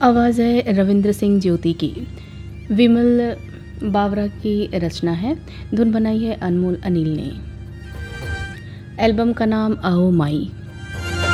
आवाज़ है रविंद्र सिंह ज्योति की। विमल बावरा की रचना है। धुन बनाई है अनमोल अनिल ने। एल्बम का नाम आओ माई।